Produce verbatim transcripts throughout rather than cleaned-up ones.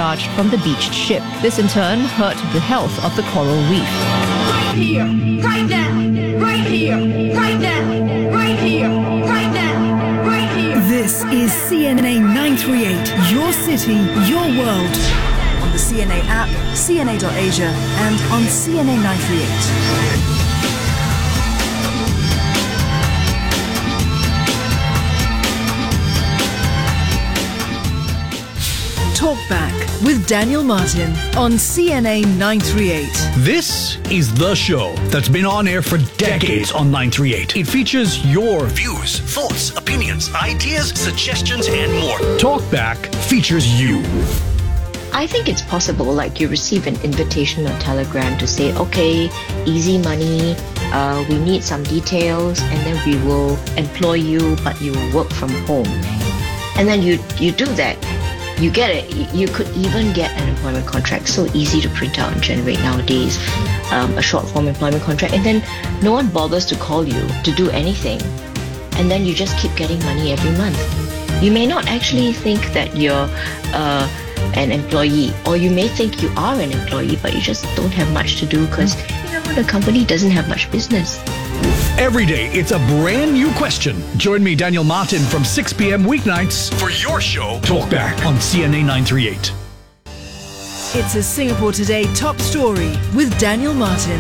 discharged from the beached ship. This in turn hurt the health of the coral reef. Right here, right now, right here, right now, right here, right now, right here. This is C N A nine three eight, your city, your world. On the C N A app, C N A dot Asia, and on C N A nine three eight. Talk Back with Daniel Martin on C N A nine three eight. This is the show that's been on air for decades on nine three eight. It features your views, thoughts, opinions, ideas, suggestions, and more. Talk Back features you. I think it's possible, like you receive an invitation or telegram to say, okay, easy money, uh, we need some details, and then we will employ you, but you will work from home. And then you you do that. You get it. You could even get an employment contract. So easy to print out and generate nowadays. Um, a short form employment contract. And then no one bothers to call you to do anything. And then you just keep getting money every month. You may not actually think that you're uh, an employee. Or you may think you are an employee, but you just don't have much to do because you know, the company doesn't have much business. Every day, it's a brand new question. Join me, Daniel Martin, from six p.m. weeknights for your show, Talk Back, on C N A nine three eight. It's a Singapore Today top story with Daniel Martin.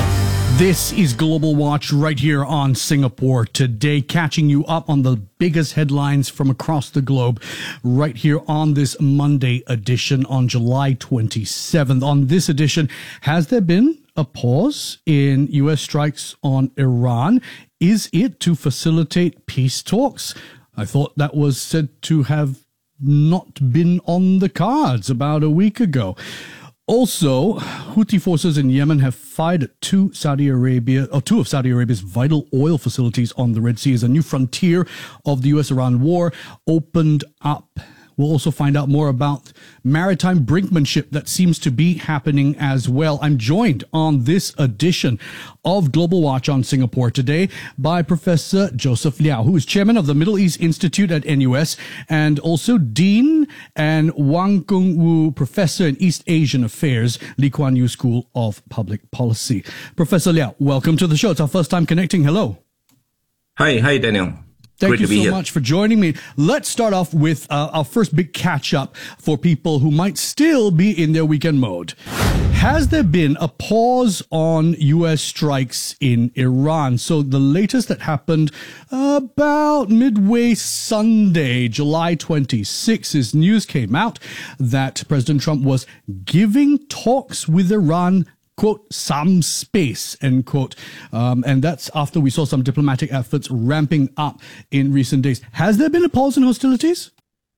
This is Global Watch right here on Singapore Today, catching you up on the biggest headlines from across the globe right here on this Monday edition on July twenty-seventh. On this edition, has there been a pause in U S strikes on Iran? Is it to facilitate peace talks? I thought that was said to have not been on the cards about a week ago. Also, Houthi forces in Yemen have fired at two Saudi Arabia, or two of Saudi Arabia's vital oil facilities on the Red Sea as a new frontier of the U S-Iran war opened up. We'll also find out more about maritime brinkmanship that seems to be happening as well. I'm joined on this edition of Global Watch on Singapore Today by Professor Joseph Liao, who is chairman of the Middle East Institute at N U S and also Dean and Wang Kung-Wu Professor in East Asian Affairs, Lee Kuan Yew School of Public Policy. Professor Liao, welcome to the show. It's our first time connecting. Hello. Hi. Hi, Daniel. Thank Great you to be so here. much for joining me. Let's start off with uh, our first big catch-up for people who might still be in their weekend mode. Has there been a pause on U S strikes in Iran? So the latest that happened about midway Sunday, July twenty-sixth, is news came out that President Trump was giving talks with Iran, quote, some space, end quote. Um, and that's after we saw some diplomatic efforts ramping up in recent days. Has there been a pause in hostilities?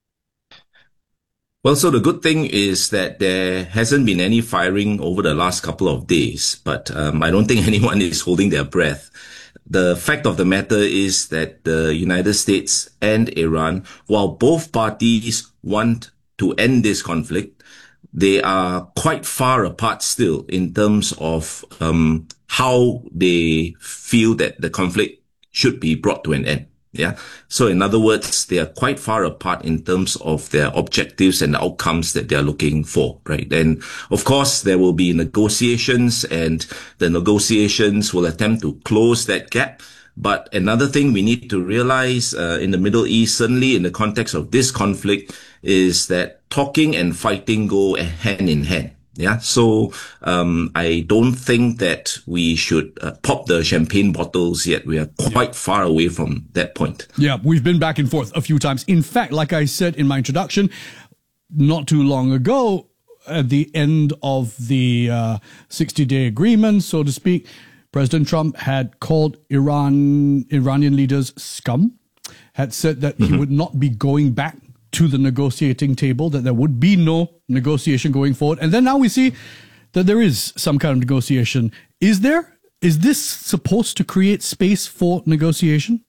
Well, so the good thing is that there hasn't been any firing over the last couple of days, but um, I don't think anyone is holding their breath. The fact of the matter is that the United States and Iran, while both parties want to end this conflict, they are quite far apart still in terms of um, how they feel that the conflict should be brought to an end. Yeah. So in other words, they are quite far apart in terms of their objectives and the outcomes that they are looking for, right? And of course, there will be negotiations, and the negotiations will attempt to close that gap. But another thing we need to realize uh, in the Middle East, certainly in the context of this conflict, is that talking and fighting go hand in hand. Yeah. So um, I don't think that we should uh, pop the champagne bottles yet. We are quite far away from that point. Yeah, we've been back and forth a few times. In fact, like I said in my introduction, not too long ago, at the end of the uh, sixty-day agreement, so to speak, President Trump had called Iran Iranian leaders scum, had said that mm-hmm. he would not be going back to the negotiating table, that there would be no negotiation going forward. And then now we see that there is some kind of negotiation. Is there? Is this supposed to create space for negotiation?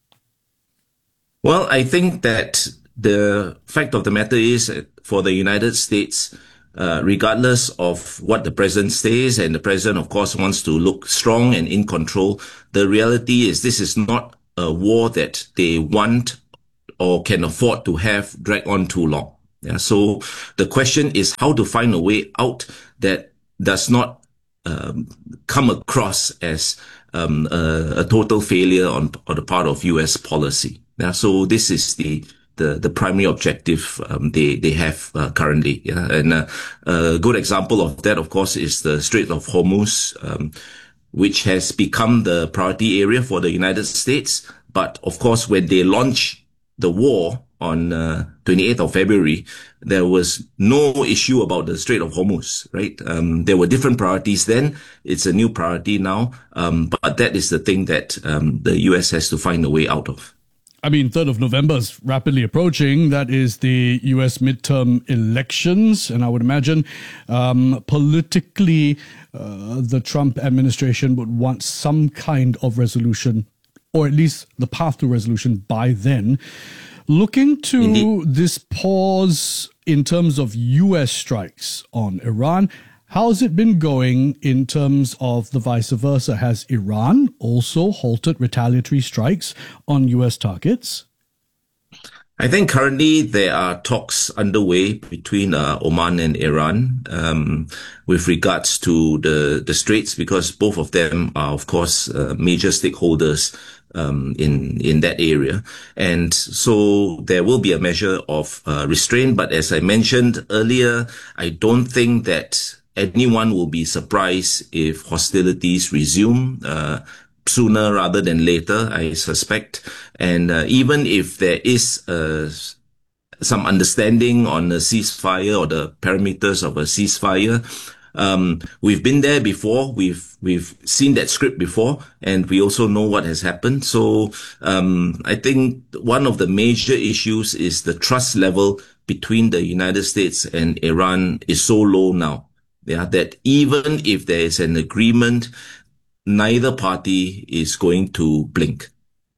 Well, I think that the fact of the matter is that for the United States, uh, regardless of what the president says, and the president, of course, wants to look strong and in control, the reality is this is not a war that they want or can afford to have drag on too long. Yeah, so the question is how to find a way out that does not um, come across as um, a, a total failure on, on the part of U S policy. Yeah, so this is the the, the primary objective um, they they have uh, currently. Yeah, and uh, a good example of that, of course, is the Strait of Hormuz, um, which has become the priority area for the United States. But of course, when they launch the war on uh, twenty-eighth of February, there was no issue about the Strait of Hormuz, right? Um, there were different priorities then. It's a new priority now. Um, but that is the thing that um, the U S has to find a way out of. I mean, third of November is rapidly approaching. That is the U S midterm elections. And I would imagine um, politically, uh, the Trump administration would want some kind of resolution, or at least the path to resolution by then. Looking to Indeed. This pause in terms of U S strikes on Iran, how's it been going in terms of the vice versa? Has Iran also halted retaliatory strikes on U S targets? I think currently there are talks underway between uh, Oman and Iran um, with regards to the, the straits, because both of them are, of course, uh, major stakeholders Um, in in that area. And so there will be a measure of uh, restraint. But as I mentioned earlier, I don't think that anyone will be surprised if hostilities resume uh, sooner rather than later, I suspect. And uh, even if there is uh, some understanding on a ceasefire or the parameters of a ceasefire, Um, we've been there before. We've, we've seen that script before, and we also know what has happened. So, um, I think one of the major issues is the trust level between the United States and Iran is so low now. Yeah, that even if there is an agreement, neither party is going to blink.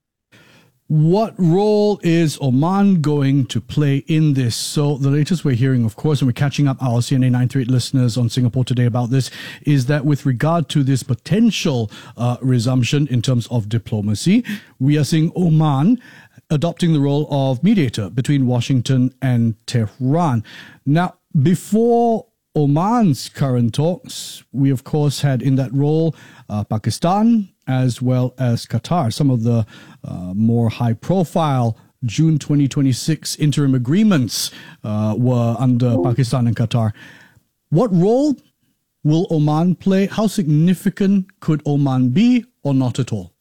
What role is Oman going to play in this? So the latest we're hearing, of course, and we're catching up our C N A nine thirty-eight listeners on Singapore Today about this, is that with regard to this potential uh, resumption in terms of diplomacy, we are seeing Oman adopting the role of mediator between Washington and Tehran. Now, before Oman's current talks, we of course had in that role uh, Pakistan as well as Qatar. Some of the uh, more high-profile June twenty twenty-six interim agreements uh, were under Pakistan and Qatar. What role will Oman play? How significant could Oman be, or not at all?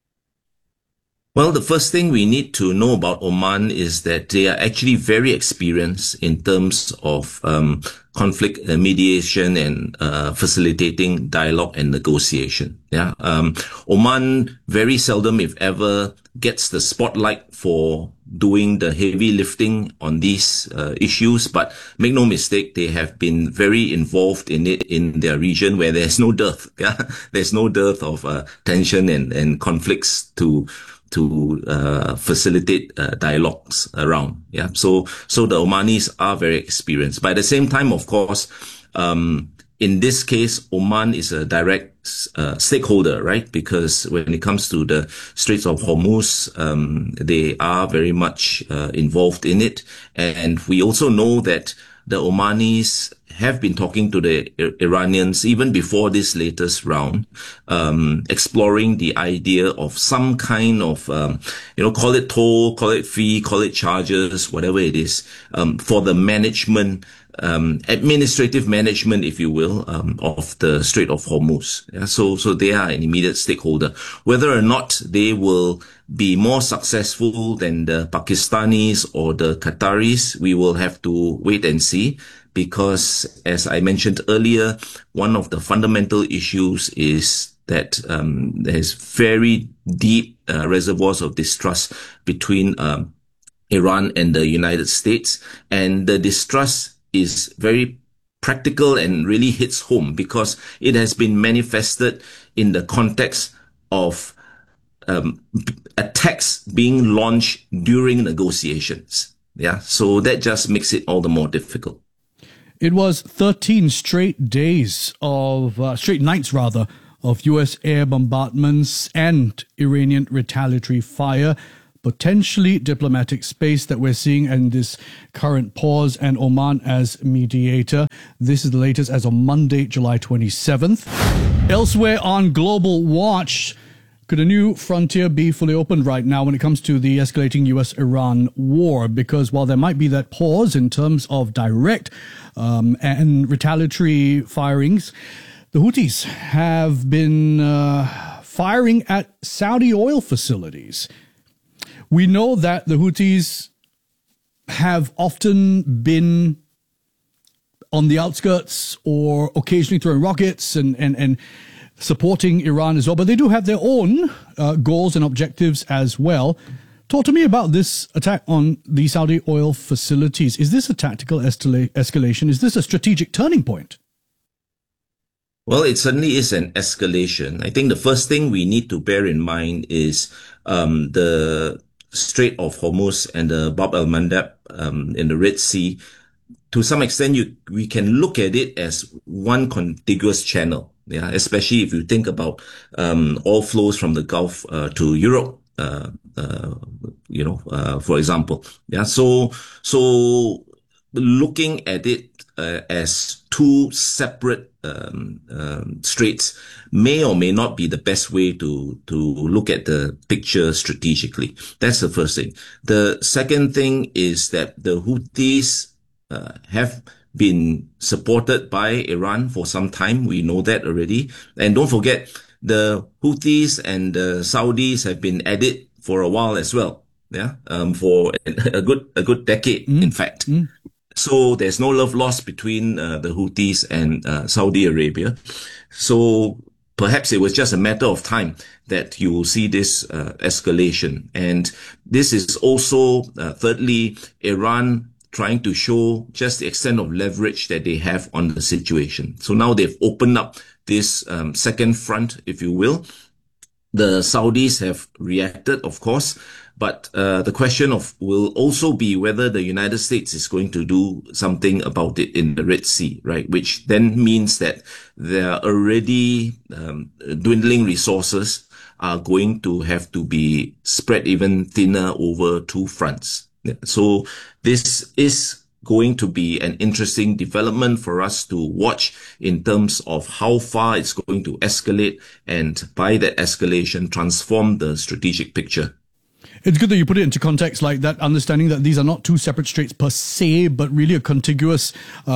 Well, the first thing we need to know about Oman is that they are actually very experienced in terms of um, conflict uh, mediation and uh, facilitating dialogue and negotiation. Yeah, um, Oman very seldom, if ever, gets the spotlight for doing the heavy lifting on these uh, issues. But make no mistake, they have been very involved in it in their region where there's no dearth. Yeah, there's no dearth of uh, tension and, and conflicts to. to uh, facilitate uh, dialogues around. Yeah. So, so the Omanis are very experienced. But at the same time, of course, um, in this case, Oman is a direct uh, stakeholder, right? Because when it comes to the Straits of Hormuz, um, they are very much uh, involved in it. And we also know that the Omanis have been talking to the Iranians even before this latest round, um, exploring the idea of some kind of, um, you know, call it toll, call it fee, call it charges, whatever it is, um, for the management, um, administrative management, if you will, um, of the Strait of Hormuz. Yeah, so, so they are an immediate stakeholder. Whether or not they will be more successful than the Pakistanis or the Qataris, we will have to wait and see. Because, as I mentioned earlier, one of the fundamental issues is that um, there's very deep uh, reservoirs of distrust between um, Iran and the United States. And the distrust is very practical and really hits home because it has been manifested in the context of um, attacks being launched during negotiations. Yeah, so that just makes it all the more difficult. It was thirteen straight days of, uh, straight nights rather, of U S air bombardments and Iranian retaliatory fire. potentially diplomatic space that we're seeing in this current pause, and Oman as mediator. This is the latest as of Monday, July twenty-seventh. Elsewhere on Global Watch, could a new frontier be fully opened right now when it comes to the escalating U S Iran war? Because while there might be that pause in terms of direct um, and retaliatory firings, the Houthis have been uh, firing at Saudi oil facilities. We know that the Houthis have often been on the outskirts or occasionally throwing rockets and, and, and supporting Iran as well, but they do have their own uh, goals and objectives as well. Talk to me about this attack on the Saudi oil facilities. Is this a tactical escala- escalation? Is this a strategic turning point? Well, it certainly is an escalation. I think the first thing we need to bear in mind is um, the Strait of Hormuz and the Bab al-Mandab um, in the Red Sea. To some extent, you we can look at it as one contiguous channel. Yeah, especially if you think about um, oil flows from the Gulf uh, to Europe, uh, uh, you know, uh, for example. Yeah, so so looking at it uh, as two separate um, um, straits may or may not be the best way to to look at the picture strategically. That's the first thing. The second thing is that the Houthis uh, have been supported by Iran for some time. We know that already. And don't forget, the Houthis and the Saudis have been at it for a while as well. Yeah, um, for a good a good decade, mm. in fact. Mm. So there's no love lost between uh, the Houthis and uh, Saudi Arabia. So perhaps it was just a matter of time that you will see this uh, escalation. And this is also, uh, thirdly, Iran trying to show just the extent of leverage that they have on the situation. So now they've opened up this um, second front, if you will. The Saudis have reacted, of course, but uh, the question of will also be whether the United States is going to do something about it in the Red Sea, right? Which then means that there are already um, dwindling resources are going to have to be spread even thinner over two fronts. So this is going to be an interesting development for us to watch in terms of how far it's going to escalate and by that escalation transform the strategic picture. It's good that you put it into context like that, understanding that these are not two separate straits per se, but really a contiguous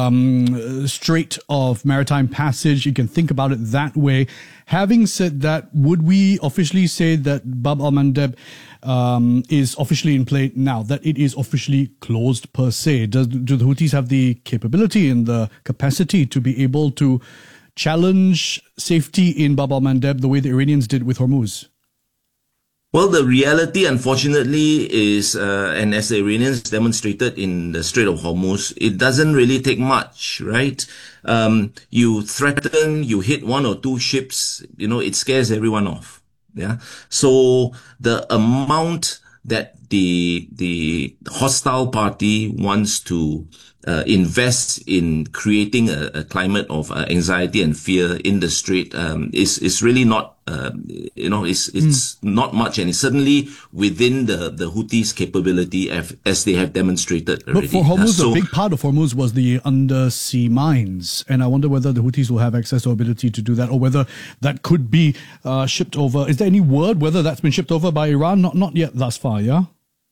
um, strait of maritime passage. You can think about it that way. Having said that, would we officially say that Bab al-Mandab um, is officially in play now, that it is officially closed per se? Does, do the Houthis have the capability and the capacity to be able to challenge safety in Bab al-Mandab the way the Iranians did with Hormuz? Well, the reality, unfortunately, is, uh, and as the Iranians demonstrated in the Strait of Hormuz, it doesn't really take much, right? Um, you threaten, you hit one or two ships, you know, it scares everyone off. Yeah. So the amount that the, the hostile party wants to uh, invest in creating a, a climate of uh, anxiety and fear in the strait um, is is really not uh, you know it's it's mm. not much, and it's certainly within the the Houthis' capability as, as they have demonstrated already. But for Hormuz, uh, so, a big part of Hormuz was the undersea mines, and I wonder whether the Houthis will have access or ability to do that, or whether that could be uh, shipped over. Is there any word whether that's been shipped over by Iran? Not not yet thus far, yeah.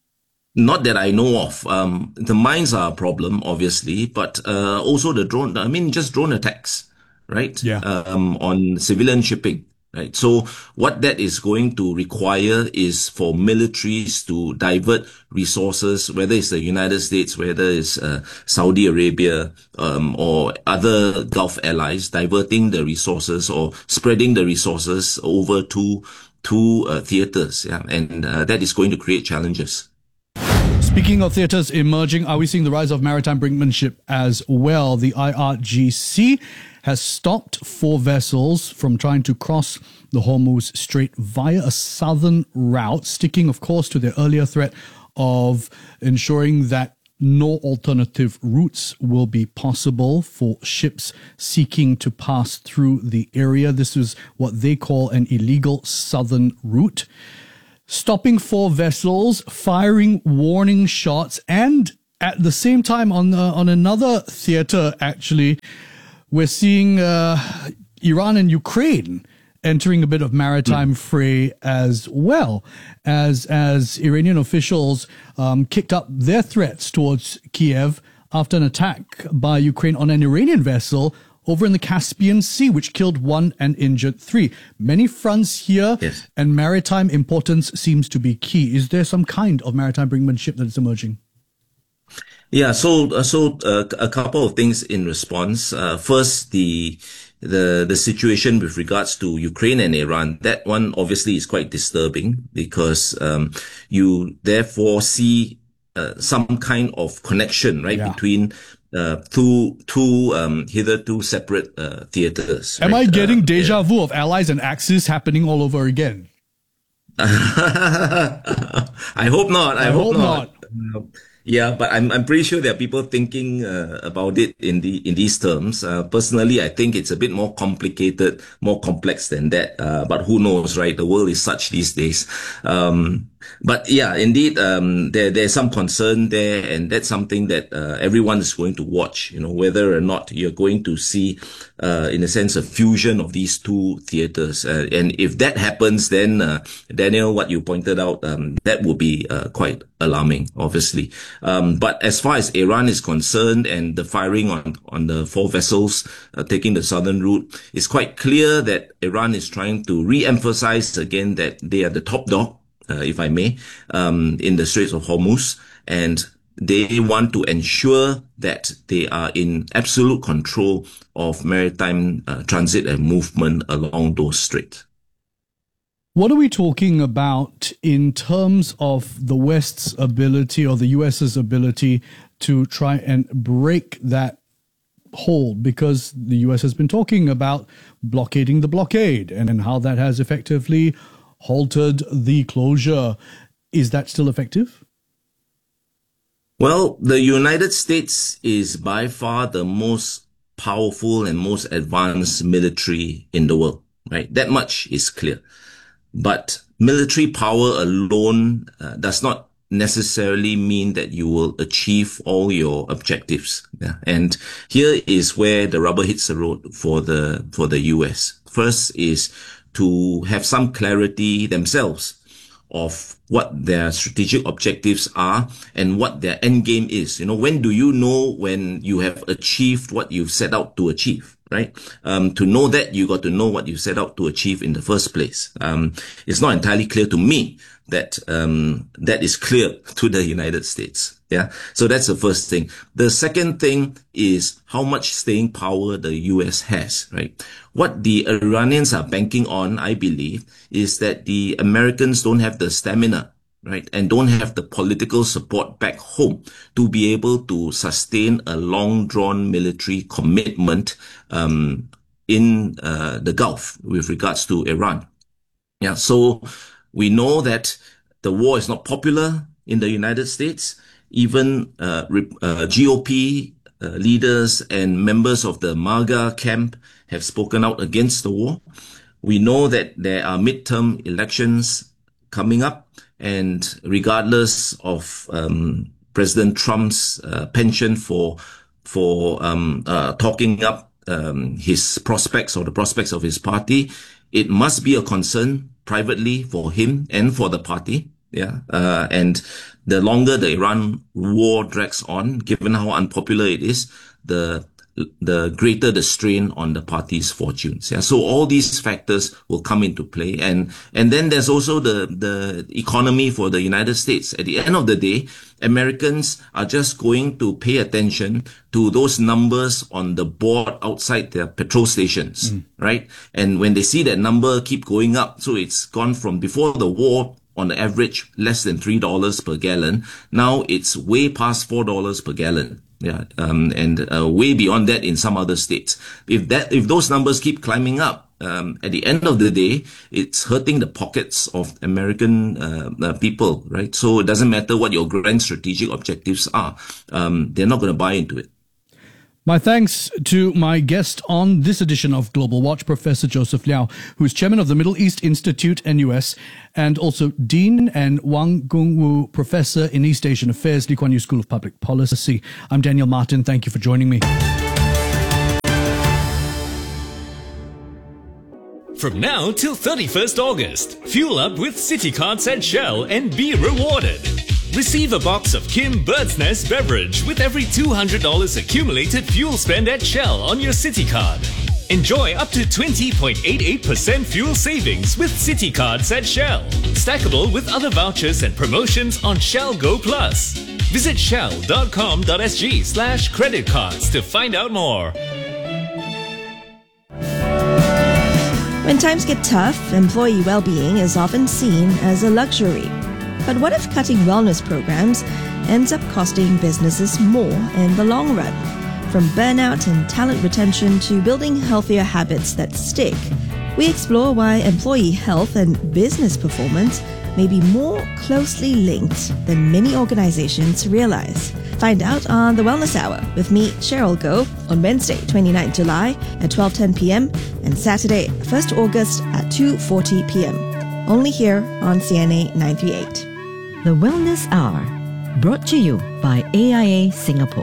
Not that I know of. Um, the mines are a problem, obviously, but uh, also the drone. I mean, just drone attacks, right? Yeah. Um, on civilian shipping, right? So what that is going to require is for militaries to divert resources, whether it's the United States, whether it's uh, Saudi Arabia, um, or other Gulf allies, diverting the resources or spreading the resources over to to uh, theaters. Yeah, and uh, that is going to create challenges. Speaking of theatres emerging, are we seeing the rise of maritime brinkmanship as well? The I R G C has stopped four vessels from trying to cross the Hormuz Strait via a southern route, sticking, of course, to their earlier threat of ensuring that no alternative routes will be possible for ships seeking to pass through the area. This is what they call an illegal southern route. stopping four vessels, firing warning shots, and at the same time on uh, on another theater, actually, we're seeing uh, Iran and Ukraine entering a bit of maritime fray as well, as as Iranian officials um, kicked up their threats towards Kiev after an attack by Ukraine on an Iranian vessel over in the Caspian Sea, which killed one and injured three. Many fronts here, yes. And maritime importance seems to be key. Is there some kind of maritime brinkmanship that is emerging? Yeah, so uh, so uh, a couple of things in response. Uh, first, the the the situation with regards to Ukraine and Iran. That one obviously is quite disturbing because um, you therefore see uh, some kind of connection, right, yeah. between uh, two two um, hitherto separate uh, theaters. Am right? I getting uh, deja yeah. vu of Allies and Axis happening all over again? I hope not. I, I hope, hope not. not. Yeah, but I'm I'm pretty sure there are people thinking uh, about it in the in these terms. Uh, personally, I think it's a bit more complicated, more complex than that. Uh, but who knows, right? The world is such these days. Um, but yeah, indeed, um, there there's some concern there, and that's something that uh, everyone is going to watch. You know, whether or not you're going to see, uh, in a sense, a fusion of these two theaters. Uh, and if that happens, then uh, Daniel, what you pointed out, um, that would be uh, quite alarming, obviously. Um, but as far as Iran is concerned and the firing on, on the four vessels uh, taking the southern route, it's quite clear that Iran is trying to re-emphasize again that they are the top dog, uh, if I may, um, in the Straits of Hormuz. And they want to ensure that they are in absolute control of maritime uh, transit and movement along those straits. What are we talking about in terms of the West's ability or the US's ability to try and break that hold? Because the U S has been talking about blockading the blockade and, and how that has effectively halted the closure. Is that still effective? Well, the United States is by far the most powerful and most advanced military in the world, right? That much is clear. But military power alone uh, does not necessarily mean that you will achieve all your objectives. Yeah. And here is where the rubber hits the road for the, for the U S. First is to have some clarity themselves of what their strategic objectives are and what their end game is. You know, when do you know when you have achieved what you've set out to achieve? Right? Um, to know that, you got to know what you set out to achieve in the first place. Um, it's not entirely clear to me that, um, that is clear to the United States. Yeah. So that's the first thing. The second thing is how much staying power the U S has, right? What the Iranians are banking on, I believe, is that the Americans don't have the stamina, right, and don't have the political support back home to be able to sustain a long-drawn military commitment um, in uh, the Gulf with regards to Iran. Yeah, so we know that the war is not popular in the United States. Even uh, uh, G O P uh, leaders and members of the MAGA camp have spoken out against the war. We know that there are midterm elections coming up. And regardless of um, President Trump's uh, penchant for for um, uh, talking up um, his prospects or the prospects of his party, it must be a concern privately for him and for the party. Yeah, uh, and the longer the Iran war drags on, given how unpopular it is, the the greater the strain on the party's fortunes. Yeah. So all these factors will come into play. And, and then there's also the, the economy for the United States. At the end of the day, Americans are just going to pay attention to those numbers on the board outside their petrol stations, mm. right? And when they see that number keep going up, so it's gone from before the war, on the average, less than three dollars per gallon. Now it's way past four dollars per gallon. Yeah, um, and uh, way beyond that in some other states. If that, if those numbers keep climbing up, um, at the end of the day, it's hurting the pockets of American uh, uh, people, right? So it doesn't matter what your grand strategic objectives are. Um, they're not going to buy into it. My thanks to my guest on this edition of Global Watch, Professor Joseph Liao, who is chairman of the Middle East Institute, N U S, and also Dean and Wang Gungwu Professor in East Asian Affairs, Lee Kuan Yew School of Public Policy. I'm Daniel Martin. Thank you for joining me. From now till thirty-first August, fuel up with City Cards at Shell and be rewarded. Receive a box of Kim Bird's Nest beverage with every two hundred dollars accumulated fuel spend at Shell on your City Card. Enjoy up to twenty point eight eight percent fuel savings with City Cards at Shell. Stackable with other vouchers and promotions on Shell Go Plus. Visit shell.com.sg slash credit cards to find out more. When times get tough, employee well-being is often seen as a luxury. But what if cutting wellness programs ends up costing businesses more in the long run? From burnout and talent retention to building healthier habits that stick, we explore why employee health and business performance may be more closely linked than many organizations realize. Find out on The Wellness Hour with me, Cheryl Goh, on Wednesday, twenty-ninth of July at twelve ten p.m. and Saturday, first of August at two forty p.m. Only here on C N A nine thirty-eight. The Wellness Hour, brought to you by A I A Singapore.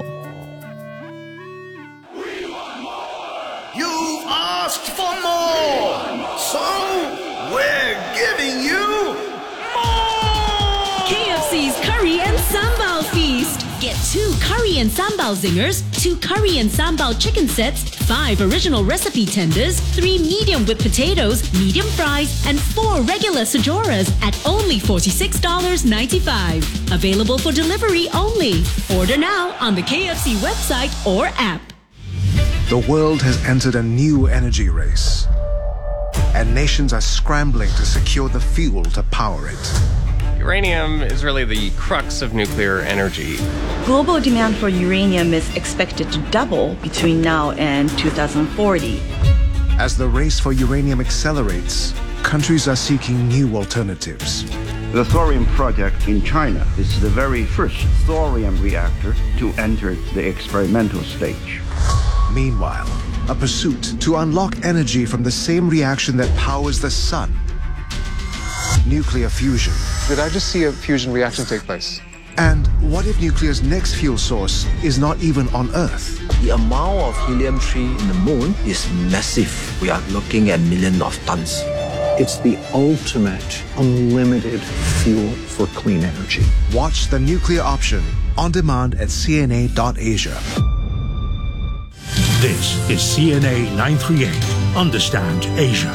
You've asked for more, so we're giving you more! K F C's Curry and Sambal Feast. Get two Curry and Sambal Zingers, two Curry and Sambal chicken sets, five original recipe tenders, three medium with potatoes, medium fries, and four regular Sajoras at only forty-six dollars and ninety-five cents. Available for delivery only. Order now on the K F C website or app. The world has entered a new energy race, and nations are scrambling to secure the fuel to power it. Uranium is really the crux of nuclear energy. Global demand for uranium is expected to double between now and two thousand forty. As the race for uranium accelerates, countries are seeking new alternatives. The thorium project in China is the very first thorium reactor to enter the experimental stage. Meanwhile, a pursuit to unlock energy from the same reaction that powers the sun. Nuclear fusion. Did I just see a fusion reaction take place? And what if nuclear's next fuel source is not even on Earth? The amount of helium three in the moon is massive. We are looking at millions of tons. It's the ultimate unlimited fuel for clean energy. Watch The Nuclear Option on demand at C N A dot asia. This is C N A nine thirty-eight. Understand Asia.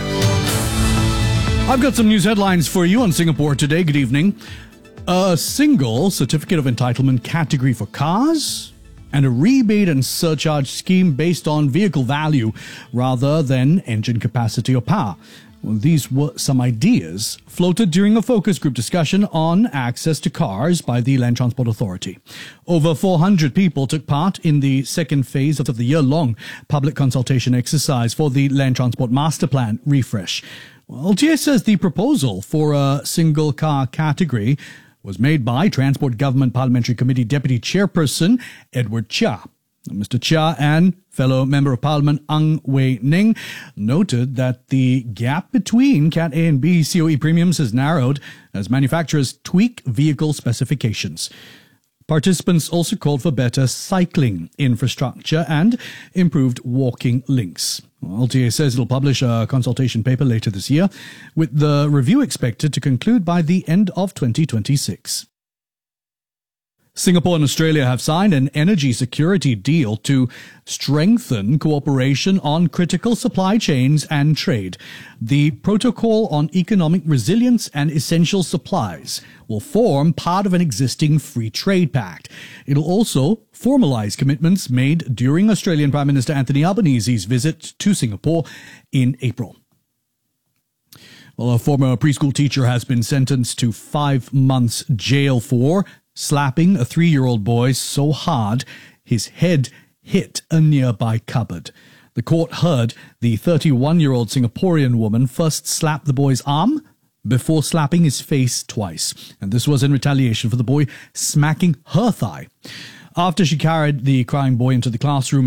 I've got some news headlines for you on Singapore Today. Good evening. A single certificate of entitlement category for cars and a rebate and surcharge scheme based on vehicle value rather than engine capacity or power. Well, these were some ideas floated during a focus group discussion on access to cars by the Land Transport Authority. Over four hundred people took part in the second phase of the year-long public consultation exercise for the Land Transport Master Plan refresh. Well, L T A says the proposal for a single car category was made by Transport Government Parliamentary Committee Deputy Chairperson Edward Chia. Mister Chia and fellow Member of Parliament Ang Wei Ning noted that the gap between Cat A and B C O E premiums has narrowed as manufacturers tweak vehicle specifications. Participants also called for better cycling infrastructure and improved walking links. L T A says it'll publish a consultation paper later this year, with the review expected to conclude by the end of twenty twenty-six. Singapore and Australia have signed an energy security deal to strengthen cooperation on critical supply chains and trade. The Protocol on Economic Resilience and Essential Supplies will form part of an existing free trade pact. It'll also formalise commitments made during Australian Prime Minister Anthony Albanese's visit to Singapore in April. Well, a former preschool teacher has been sentenced to five months jail for slapping a three-year-old boy so hard his head hit a nearby cupboard. The court heard the thirty-one-year-old Singaporean woman first slap the boy's arm before slapping his face twice, and this was in retaliation for the boy smacking her thigh. After she carried the crying boy into the classroom and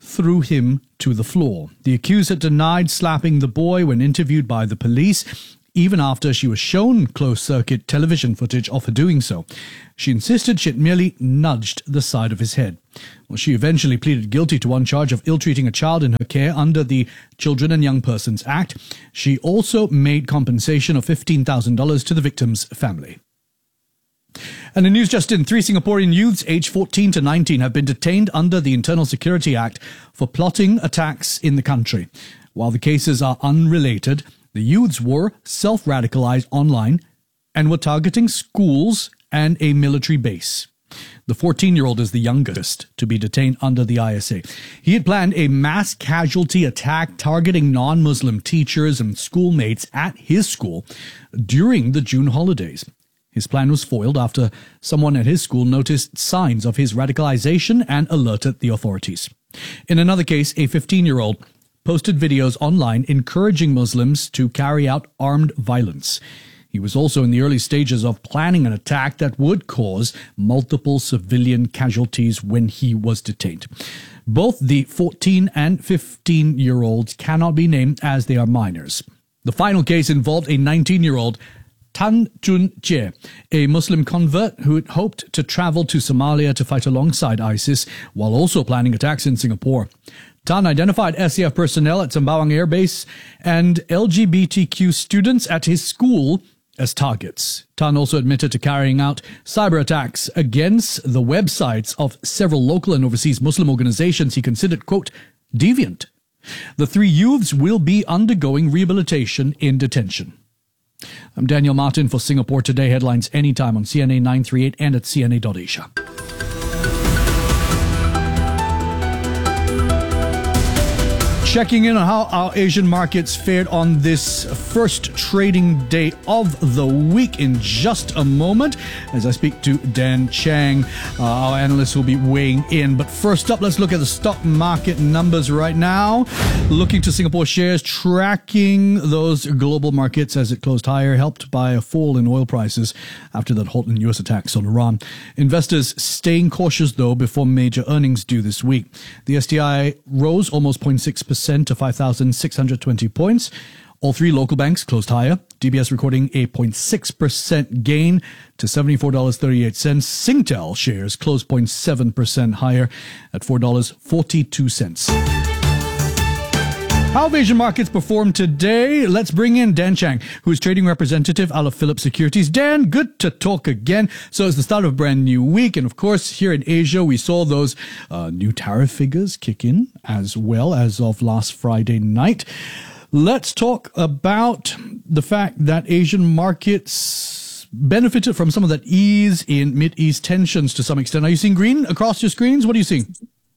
threw him to the floor. The accuser denied slapping the boy when interviewed by the police, even after she was shown closed-circuit television footage of her doing so. She insisted she had merely nudged the side of his head. Well, she eventually pleaded guilty to one charge of ill-treating a child in her care under the Children and Young Persons Act. She also made compensation of fifteen thousand dollars to the victim's family. And the news just in, three Singaporean youths aged fourteen to nineteen have been detained under the Internal Security Act for plotting attacks in the country. While the cases are unrelated, the youths were self-radicalized online and were targeting schools and a military base. The fourteen-year-old is the youngest to be detained under the I S A. He had planned a mass casualty attack targeting non-Muslim teachers and schoolmates at his school during the June holidays. His plan was foiled after someone at his school noticed signs of his radicalization and alerted the authorities. In another case, a fifteen-year-old posted videos online encouraging Muslims to carry out armed violence. He was also in the early stages of planning an attack that would cause multiple civilian casualties when he was detained. Both the fourteen and fifteen-year-olds cannot be named as they are minors. The final case involved a nineteen-year-old Tan Chun Jie, a Muslim convert who had hoped to travel to Somalia to fight alongside ISIS while also planning attacks in Singapore. Tan identified S A F personnel at Sembawang Air Base and L G B T Q students at his school as targets. Tan also admitted to carrying out cyber attacks against the websites of several local and overseas Muslim organizations he considered, quote, deviant. The three youths will be undergoing rehabilitation in detention. I'm Daniel Martin for Singapore Today. Headlines anytime on C N A nine thirty-eight and at C N A dot asia. Checking in on how our Asian markets fared on this first trading day of the week in just a moment as I speak to Dan Chang. Uh, our analyst will be weighing in. But first up, let's look at the stock market numbers right now. Looking to Singapore shares, tracking those global markets as it closed higher, helped by a fall in oil prices after that halt in U S attacks on Iran. Investors staying cautious, though, before major earnings due this week. The S T I rose almost zero point six percent to five thousand six hundred twenty points. All three local banks closed higher. D B S recording a zero point six percent gain to seventy-four dollars and thirty-eight cents. Singtel shares closed zero point seven percent higher at four dollars and forty-two cents. How have Asian markets performed today? Let's bring in Dan Chang, who is trading representative out of Phillip Securities. Dan, good to talk again. So it's the start of a brand new week. And of course, here in Asia, we saw those uh, new tariff figures kick in as well as of last Friday night. Let's talk about the fact that Asian markets benefited from some of that ease in Mid-East tensions to some extent. Are you seeing green across your screens? What are you seeing?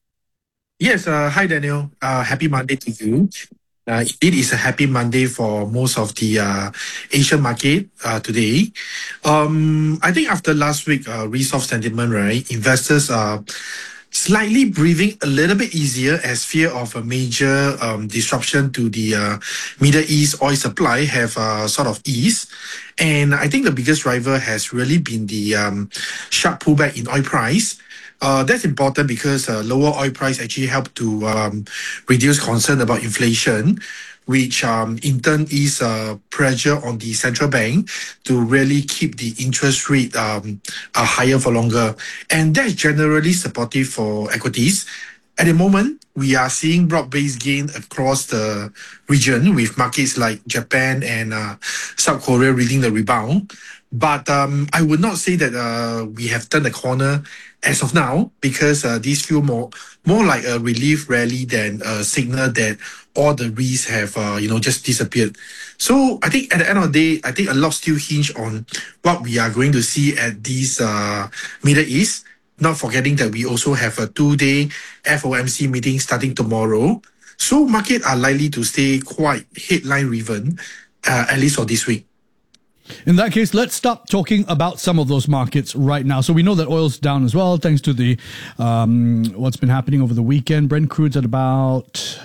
Yes, uh, hi Daniel. Uh, happy Monday to you. Uh, it is a happy Monday for most of the uh, Asian market uh, today. Um, I think after last week, uh, risk-off sentiment, right, investors are slightly breathing a little bit easier as fear of a major um, disruption to the uh, Middle East oil supply have uh, sort of eased. And I think the biggest driver has really been the um, sharp pullback in oil price. Uh, that's important because uh, lower oil price actually help to um, reduce concern about inflation, which um, in turn is uh, pressure on the central bank to really keep the interest rate um, uh, higher for longer. And that's generally supportive for equities. At the moment, we are seeing broad-based gain across the region with markets like Japan and uh, South Korea leading the rebound. But um, I would not say that uh, we have turned the corner as of now, because uh, these feel more more like a relief rally than a signal that all the risks have uh, you know just disappeared. So I think at the end of the day, I think a lot still hinge on what we are going to see at this uh, Middle East. Not forgetting that we also have a two-day F O M C meeting starting tomorrow. So markets are likely to stay quite headline-driven, uh, at least for this week. In that case, let's stop talking about some of those markets right now. So we know that oil's down as well, thanks to the um, what's been happening over the weekend. Brent crude's at about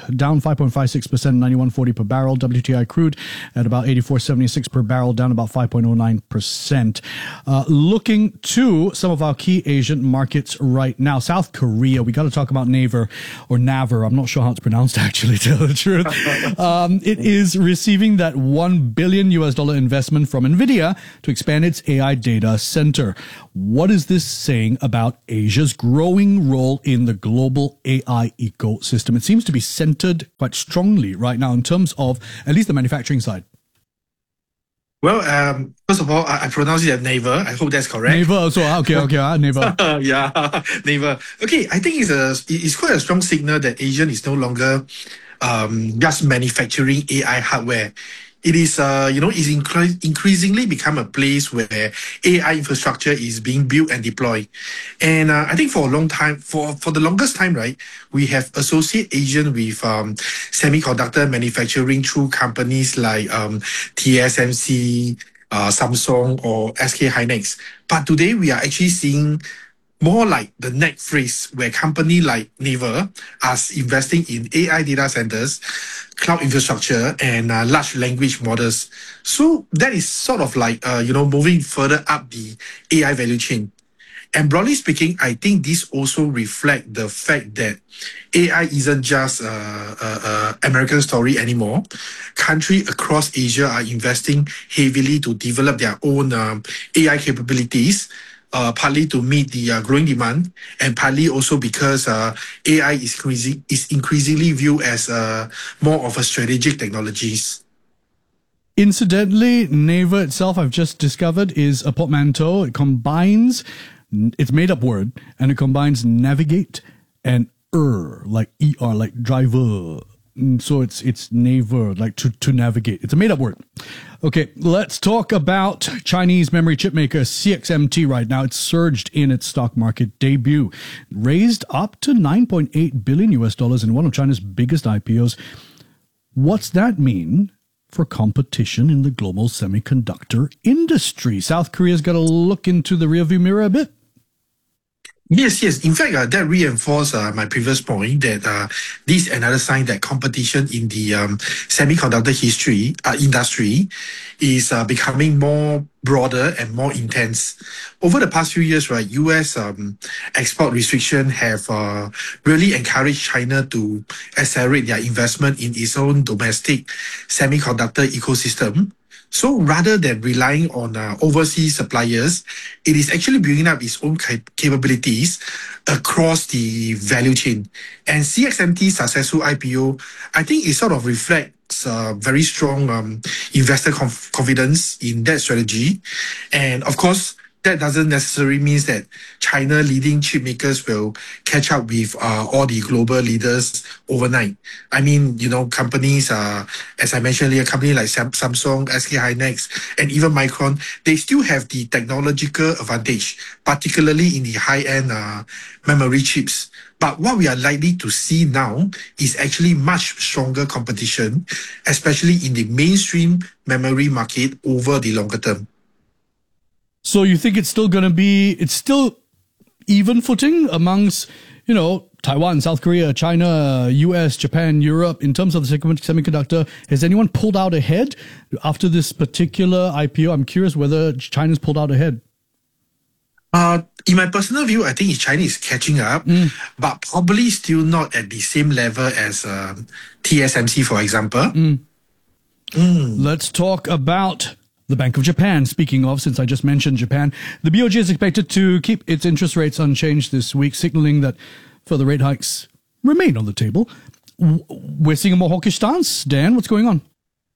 down five point five six percent, ninety-one forty per barrel. W T I crude at about eighty-four seventy-six per barrel, down about five point oh nine percent. Uh, looking to some of our key Asian markets right now. South Korea, we got to talk about Naver or Naver. I'm not sure how it's pronounced actually, to tell the truth. Um, it is receiving that one billion U S dollar investment from NVIDIA to expand its A I data center. What is this saying about Asia's growing role in the global A I ecosystem? It seems to be centered quite strongly right now in terms of at least the manufacturing side. Well, um, first of all, I, I pronounce it as Naver. I hope that's correct. Naver also. Okay, okay, uh, Naver. yeah, Naver. Okay, I think it's a it's quite a strong signal that Asian is no longer um, just manufacturing A I hardware. It is, uh, you know, is incre- increasingly become a place where A I infrastructure is being built and deployed. And uh, I think for a long time, for, for the longest time, right, we have associated Asian with um, semiconductor manufacturing through companies like um, T S M C, uh, Samsung, or S K Hynix. But today we are actually seeing more like the next phrase where company like Naver are investing in A I data centers, cloud infrastructure, and uh, large language models. So that is sort of like, uh, you know, moving further up the A I value chain. And broadly speaking, I think this also reflects the fact that A I isn't just a, a, a American story anymore. Countries across Asia are investing heavily to develop their own um, A I capabilities. Uh, partly to meet the uh, growing demand, and partly also because uh, A I is, increasing, is increasingly viewed as uh, more of a strategic technologies. Incidentally, Naver itself, I've just discovered, is a portmanteau. It combines, it's made up word, and it combines navigate and er, like E R, like driver. So it's it's Naver, like to, to navigate. It's a made up word. Okay, let's talk about Chinese memory chip maker C X M T right now. It's surged in its stock market debut, raised up to nine point eight billion U S dollars in one of China's biggest I P Os. What's that mean for competition in the global semiconductor industry? South Korea's got to look into the rearview mirror a bit. Yes, yes. In fact, uh, that reinforced uh, my previous point that uh, this is another sign that competition in the um, semiconductor history uh, industry is uh, becoming more broader and more intense. Over the past few years, right, U S um, export restrictions have uh, really encouraged China to accelerate their investment in its own domestic semiconductor ecosystem. So rather than relying on uh, overseas suppliers, it is actually building up its own cap- capabilities across the value chain. And C X M T's successful I P O, I think it sort of reflects uh, very strong um, investor conf- confidence in that strategy. And of course, that doesn't necessarily mean that China leading chip makers will catch up with uh, all the global leaders overnight. I mean, you know, companies, uh, as I mentioned earlier, companies like Sam- Samsung, S K Hynix, and even Micron, they still have the technological advantage, particularly in the high-end uh, memory chips. But what we are likely to see now is actually much stronger competition, especially in the mainstream memory market over the longer term. So you think it's still going to be, it's still even footing amongst, you know, Taiwan, South Korea, China, U S, Japan, Europe, in terms of the semiconductor? Has anyone pulled out ahead after this particular I P O? I'm curious whether China's pulled out ahead. Uh, in my personal view, I think China is catching up, mm. but probably still not at the same level as uh, T S M C, for example. Mm. Mm. Let's talk about the Bank of Japan. Speaking of, since I just mentioned Japan, the B O J is expected to keep its interest rates unchanged this week, signaling that further rate hikes remain on the table. We're seeing a more hawkish stance. Dan, what's going on?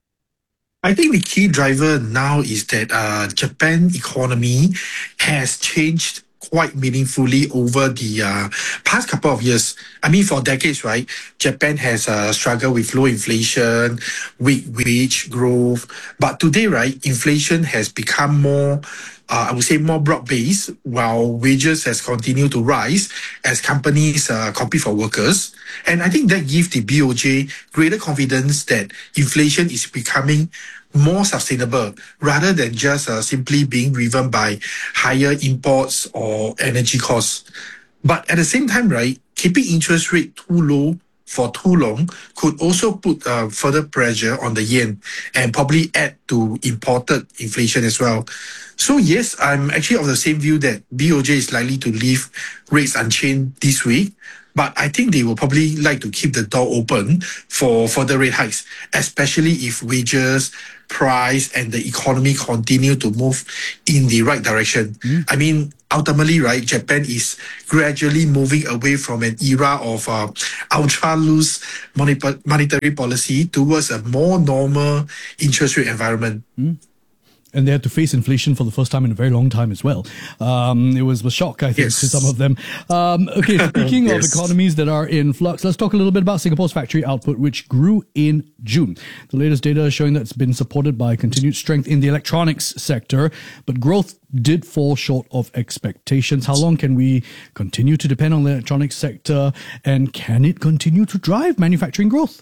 I think the key driver now is that uh, Japan economy has changed quite meaningfully over the uh, past couple of years. I mean, for decades, right? Japan has uh, struggled with low inflation, weak wage growth. But today, right, inflation has become more, uh, I would say, more broad-based, while wages has continued to rise as companies uh, compete for workers. And I think that gives the B O J greater confidence that inflation is becoming more sustainable rather than just uh, simply being driven by higher imports or energy costs. But at the same time, right, keeping interest rate too low for too long could also put uh, further pressure on the yen and probably add to imported inflation as well. So yes, I'm actually of the same view that B O J is likely to leave rates unchanged this week. But I think they will probably like to keep the door open for further rate hikes, especially if wages, price, and the economy continue to move in the right direction. Mm. I mean, ultimately, right, Japan is gradually moving away from an era of uh, ultra loose monetary policy towards a more normal interest rate environment. Mm. And they had to face inflation for the first time in a very long time as well. Um, it was a shock, I think, yes. to some of them. Um, okay, speaking yes. of economies that are in flux, let's talk a little bit about Singapore's factory output, which grew in June. The latest data is showing that it's been supported by continued strength in the electronics sector, but growth did fall short of expectations. How long can we continue to depend on the electronics sector, and can it continue to drive manufacturing growth?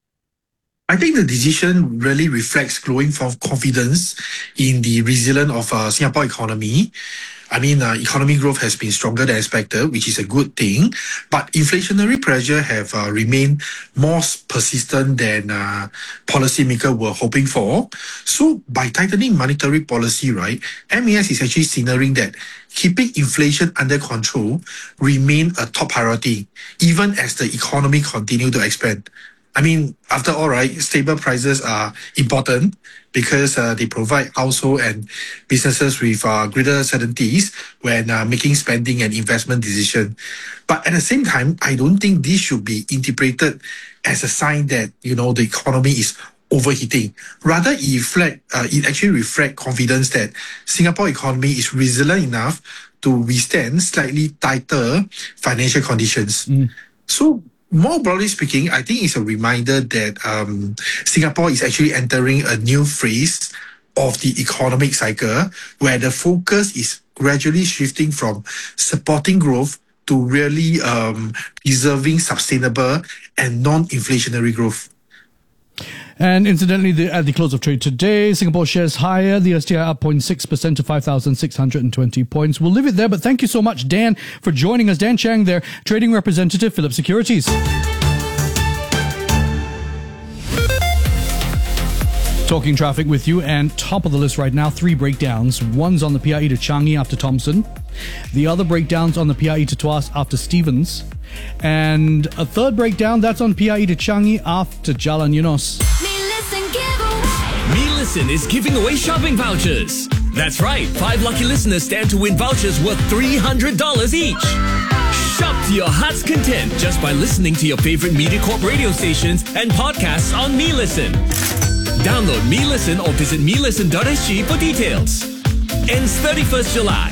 I think the decision really reflects growing confidence in the resilience of uh, Singapore economy. I mean, uh, economic growth has been stronger than expected, which is a good thing. But inflationary pressure have uh, remained more persistent than uh, policymakers were hoping for. So by tightening monetary policy, right, M A S is actually signaling that keeping inflation under control remain a top priority, even as the economy continue to expand. I mean, after all, right, stable prices are important because uh, they provide household and businesses with uh, greater certainties when uh, making spending and investment decisions. But at the same time, I don't think this should be interpreted as a sign that, you know, the economy is overheating. Rather, it, reflect, uh, it actually reflects confidence that Singapore economy is resilient enough to withstand slightly tighter financial conditions. Mm. So, more broadly speaking, I think it's a reminder that um, Singapore is actually entering a new phase of the economic cycle where the focus is gradually shifting from supporting growth to really um, preserving sustainable and non-inflationary growth. And incidentally, the, at the close of trade today, Singapore shares higher, the S T I up zero point six percent to five thousand six hundred twenty points. We'll leave it there, but thank you so much, Dan, for joining us. Dan Chang there, trading representative, Phillip Securities. Talking traffic with you, and top of the list right now, three breakdowns. One's on the P I E to Changi after Thompson. The other breakdown's on the P I E to Tuas after Stevens. And a third breakdown, that's on P I E to Changi after Jalan Eunos. Me Listen is giving away shopping vouchers. That's right, five lucky listeners stand to win vouchers worth three hundred dollars each. Shop to your heart's content just by listening to your favorite MediaCorp radio stations and podcasts on Me Listen. Download Me Listen or visit me listen dot s g for details. Ends thirty-first July.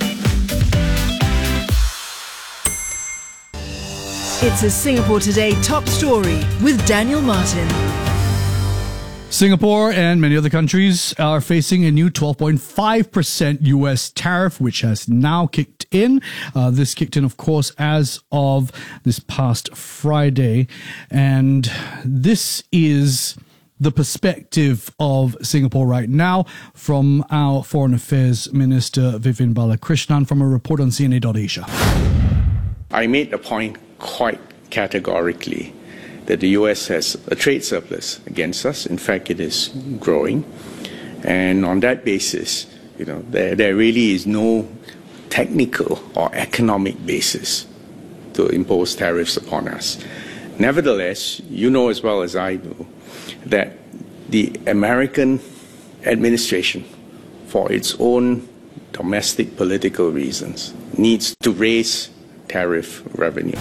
It's a Singapore Today top story with Daniel Martin. Singapore and many other countries are facing a new twelve point five percent U S tariff, which has now kicked in. Uh, this kicked in, of course, as of this past Friday. And this is the perspective of Singapore right now from our Foreign Affairs Minister Vivian Balakrishnan from a report on C N A dot Asia. I made the point quite categorically that the U S has a trade surplus against us. In fact, it is growing. And on that basis, you know, there, there really is no technical or economic basis to impose tariffs upon us. Nevertheless, you know as well as I do that the American administration, for its own domestic political reasons, needs to raise tariff revenue.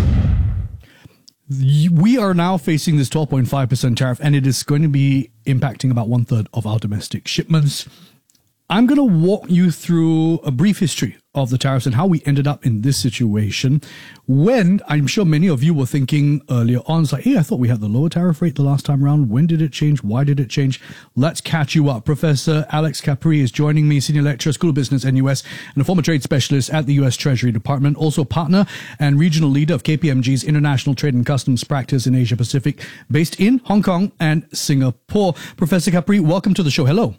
We are now facing this twelve point five percent tariff, and it is going to be impacting about one third of our domestic shipments. I'm going to walk you through a brief history of the tariffs and how we ended up in this situation when I'm sure many of you were thinking earlier on, it's like, hey, I thought we had the lower tariff rate the last time around. When did it change? Why did it change? Let's catch you up. Professor Alex Capri is joining me, Senior Lecturer, School of Business, N U S, and a former trade specialist at the U S Treasury Department, also partner and regional leader of K P M G's International Trade and Customs Practice in Asia Pacific, based in Hong Kong and Singapore. Professor Capri, welcome to the show. Hello.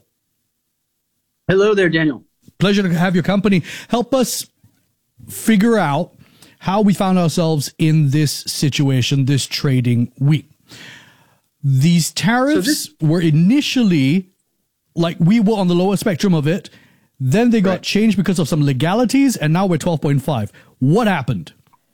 Hello there, Daniel. Pleasure to have your company. Help us figure out how we found ourselves in this situation this trading week. These tariffs so this- were initially, like, we were on the lower spectrum of it. Then they got right. changed because of some legalities, and now we're twelve point five. What happened?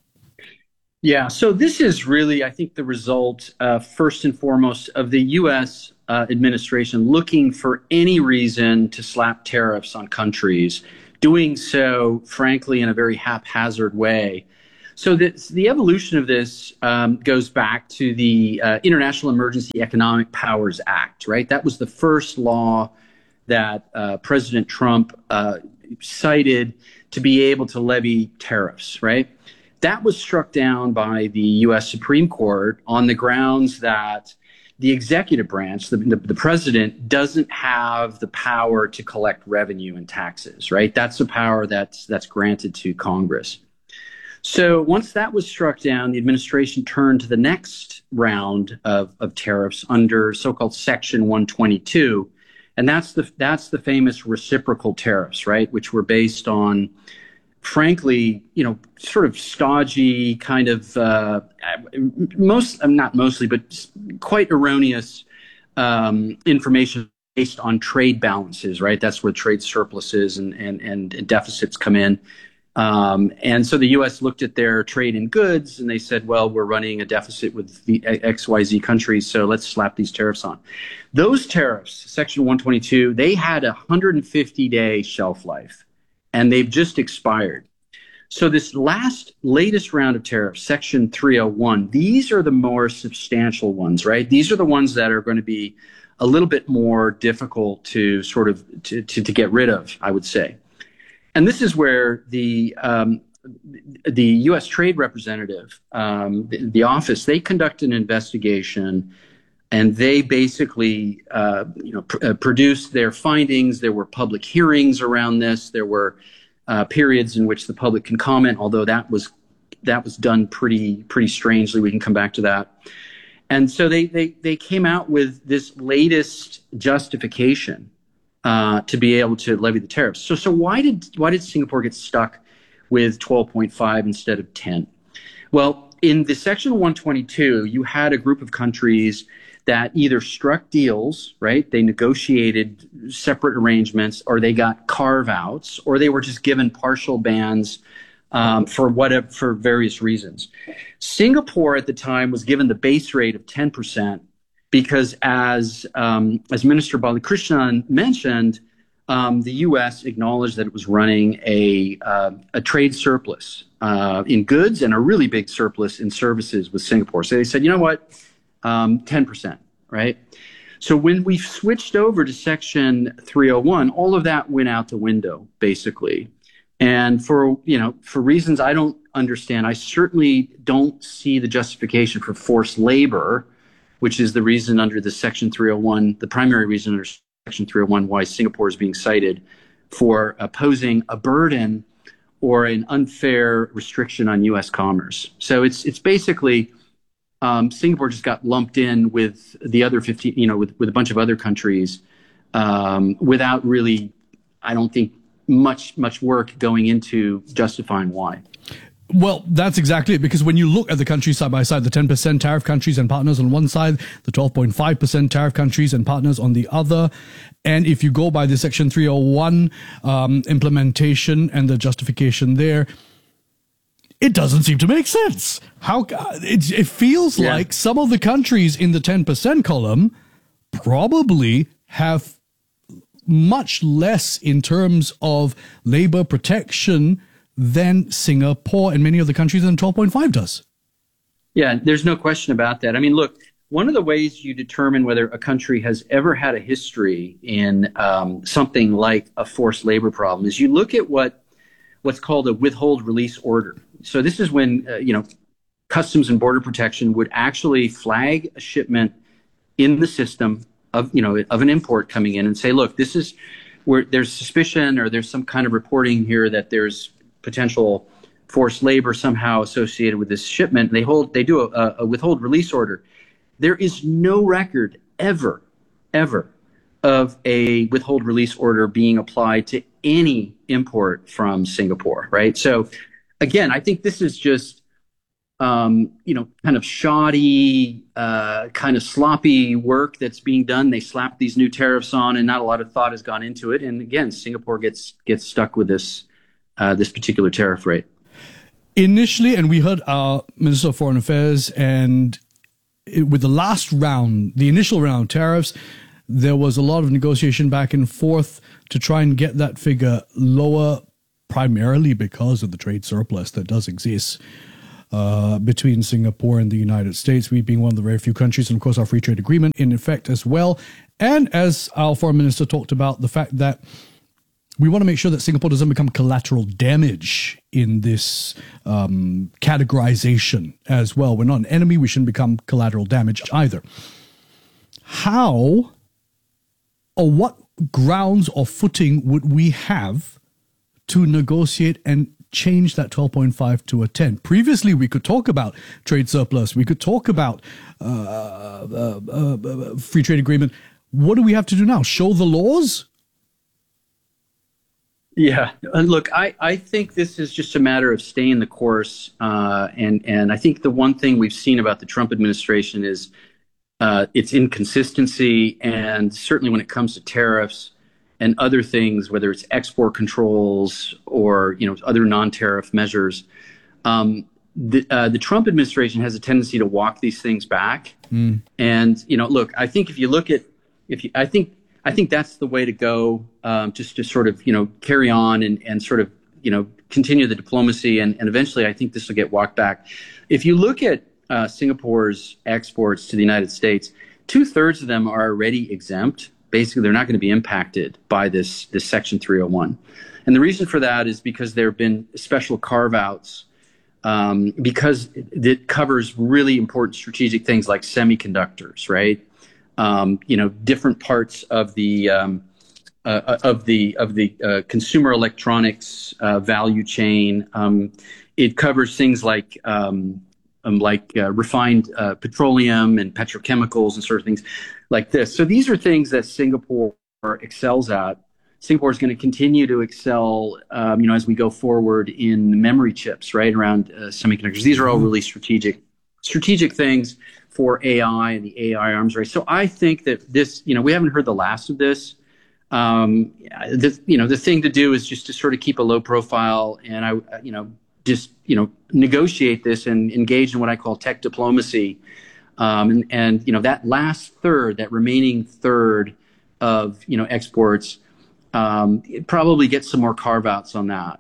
Yeah, so this is really, I think, the result, uh, first and foremost, of the U S uh, administration looking for any reason to slap tariffs on countries, doing so, frankly, in a very haphazard way. So this, the evolution of this um, goes back to the uh, International Emergency Economic Powers Act, right? That was the first law that uh, President Trump uh, cited to be able to levy tariffs, right? That was struck down by the U S Supreme Court on the grounds that the executive branch, the, the, the president, doesn't have the power to collect revenue and taxes, right? That's a power that's that's granted to Congress. So once that was struck down, the administration turned to the next round of, of tariffs under so-called Section one twenty-two. And that's the that's the famous reciprocal tariffs, right, which were based on, frankly, you know, sort of stodgy kind of uh, most, not mostly, but quite erroneous um, information based on trade balances, right? That's where trade surpluses and and, and deficits come in. Um, and so the U S looked at their trade in goods and they said, well, we're running a deficit with the X Y Z countries, so let's slap these tariffs on. Those tariffs, Section one twenty-two, they had a one hundred fifty day shelf life, and they've just expired. So this last, latest round of tariffs, Section three oh one, these are the more substantial ones, right? These are the ones that are going to be a little bit more difficult to sort of, to, to, to get rid of, I would say. And this is where the um, the U S Trade Representative, um, the, the office, they conduct an investigation, and they basically, uh, you know, pr- uh, produced their findings. There were public hearings around this. There were uh, periods in which the public can comment, although that was that was done pretty pretty strangely. We can come back to that. And so they they they came out with this latest justification Uh, to be able to levy the tariffs. So, so why did why did Singapore get stuck with twelve point five instead of ten? Well, in the Section one twenty-two, you had a group of countries that either struck deals, right? They negotiated separate arrangements, or they got carve-outs, or they were just given partial bans um, for whatever for various reasons. Singapore at the time was given the base rate of ten percent. Because as um, as Minister Balakrishnan mentioned, um, the U S acknowledged that it was running a uh, a trade surplus uh, in goods and a really big surplus in services with Singapore. So they said, you know what, um, ten percent, right? So when we switched over to Section three oh one, all of that went out the window, basically. And for, you know, for reasons I don't understand, I certainly don't see the justification for forced labor, which is the reason under the Section three oh one, the primary reason under Section three oh one why Singapore is being cited for opposing a burden or an unfair restriction on U S commerce. So it's it's basically um, Singapore just got lumped in with the other fifteen, you know, with, with a bunch of other countries um, without really, I don't think, much much work going into justifying why. Well, that's exactly it, because when you look at the countries side by side, the ten percent tariff countries and partners on one side, the twelve point five percent tariff countries and partners on the other, and if you go by the Section three oh one um, implementation and the justification there, it doesn't seem to make sense. How it, it feels yeah. like some of the countries in the ten percent column probably have much less in terms of labor protection than Singapore and many other countries than twelve point five does. Yeah, there's no question about that. I mean, look, one of the ways you determine whether a country has ever had a history in um, something like a forced labor problem is you look at what what's called a withhold release order. So this is when, uh, you know, Customs and Border Protection would actually flag a shipment in the system of, you know, of an import coming in and say, look, this is where there's suspicion or there's some kind of reporting here that there's potential forced labor somehow associated with this shipment. They hold, they do a, a withhold release order. There is no record ever, ever of a withhold release order being applied to any import from Singapore, right? So again, I think this is just, um, you know, kind of shoddy, uh, kind of sloppy work that's being done. They slapped these new tariffs on, and not a lot of thought has gone into it. And again, Singapore gets gets stuck with this uh, this particular tariff rate. Initially, and we heard our Minister of Foreign Affairs, and it, with the last round, the initial round of tariffs, there was a lot of negotiation back and forth to try and get that figure lower, primarily because of the trade surplus that does exist uh, between Singapore and the United States, we being one of the very few countries, and of course our free trade agreement in effect as well. And as our foreign minister talked about, the fact that we want to make sure that Singapore doesn't become collateral damage in this um, categorization as well. We're not an enemy. We shouldn't become collateral damage either. How or what grounds or footing would we have to negotiate and change that twelve point five to a ten? Previously, we could talk about trade surplus. We could talk about uh, uh, uh, uh, free trade agreement. What do we have to do now? Show the laws? Yeah, and look, I, I think this is just a matter of staying the course. Uh, and, and I think the one thing we've seen about the Trump administration is uh, its inconsistency. And certainly when it comes to tariffs and other things, whether it's export controls or, you know, other non-tariff measures, um, the, uh, the Trump administration has a tendency to walk these things back. Mm. And, you know, look, I think if you look at, if you, I think, I think that's the way to go, um, just to sort of, you know, carry on and, and sort of, you know, continue the diplomacy. And, and eventually I think this will get walked back. If you look at uh, Singapore's exports to the United States, two thirds of them are already exempt. Basically, they're not going to be impacted by this, this Section three oh one. And the reason for that is because there have been special carve-outs um, because it, it covers really important strategic things like semiconductors, right? Um, you know, different parts of the um, uh, of the of the uh, consumer electronics uh, value chain. Um, it covers things like um, um, like uh, refined uh, petroleum and petrochemicals and sort of things like this. So these are things that Singapore excels at. Singapore is going to continue to excel, um, you know, as we go forward in memory chips, right, around uh, semiconductors. These are all really strategic strategic things for A I and the A I arms race. So I think that this, you know, we haven't heard the last of this. Um, the, you know, the thing to do is just to sort of keep a low profile and, I, you know, just, you know, negotiate this and engage in what I call tech diplomacy. Um, and, and, you know, that last third, that remaining third of, you know, exports, um, probably get some more carve-outs on that.